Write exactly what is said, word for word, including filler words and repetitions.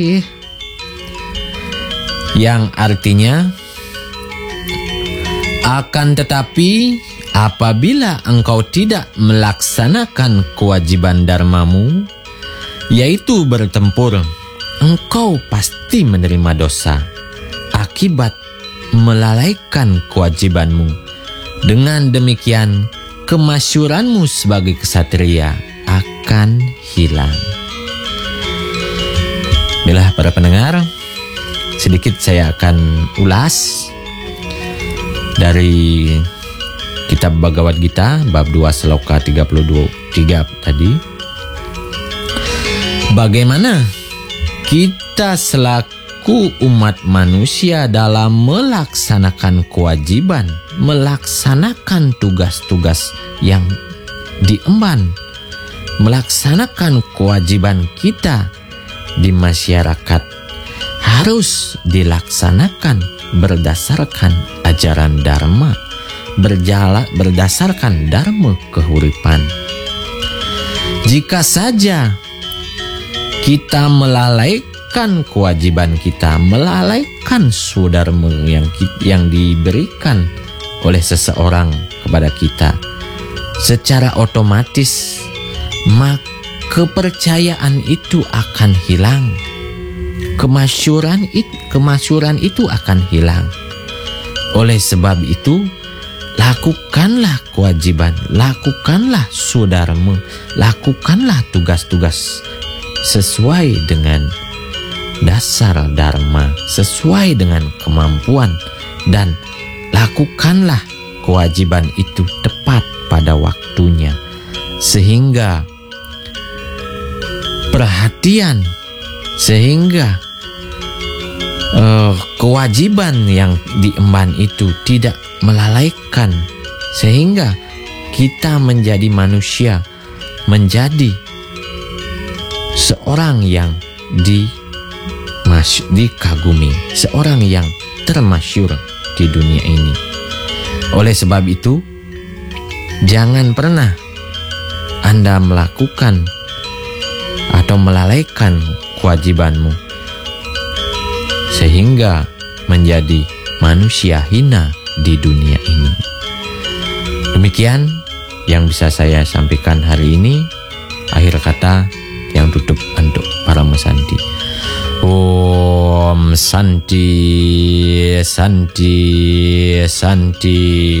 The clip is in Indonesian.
yang artinya, akan tetapi apabila engkau tidak melaksanakan kewajiban dharmamu, yaitu bertempur, engkau pasti menerima dosa akibat melalaikan kewajibanmu. Dengan demikian, kemasyuranmu sebagai kesatria akan hilang. Bila para pendengar, sedikit saya akan ulas dari kitab Bhagavad Gita bab dua sloka tiga puluh tiga tadi. Bagaimana kita selaku umat manusia dalam melaksanakan kewajiban, melaksanakan tugas-tugas yang diemban, melaksanakan kewajiban kita di masyarakat harus dilaksanakan berdasarkan ajaran dharma, berjalan berdasarkan dharma keuripan. Jika saja kita melalaikan kewajiban kita, melalaikan swadharma yang yang diberikan oleh seseorang kepada kita, secara otomatis maka kepercayaan itu akan hilang. Kemasyuran itu, kemasyuran itu akan hilang. Oleh sebab itu, lakukanlah kewajiban, lakukanlah swadharma, lakukanlah tugas-tugas sesuai dengan dasar dharma, sesuai dengan kemampuan, dan lakukanlah kewajiban itu tepat pada waktunya, sehingga perhatian, sehingga uh, kewajiban yang diemban itu tidak melalaikan, sehingga kita menjadi manusia, menjadi seorang yang di mas, dikagumi, seorang yang termasyur di dunia ini. Oleh sebab itu, jangan pernah Anda melakukan atau melalaikan kewajibanmu sehingga menjadi manusia hina di dunia ini. Demikian yang bisa saya sampaikan hari ini. Akhir kata yang tutup untuk para mesanti. Om Santi, Santi, Santi.